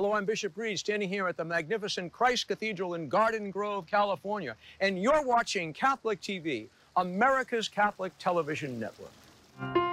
Hello, I'm Bishop Reed, standing here at the magnificent Christ Cathedral in Garden Grove, California. And you're watching Catholic TV, America's Catholic television network.